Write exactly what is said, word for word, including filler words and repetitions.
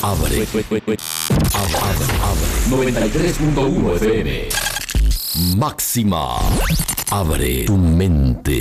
Abre. Abre. Abre. noventa y tres punto uno F M. Máxima. Abre tu mente.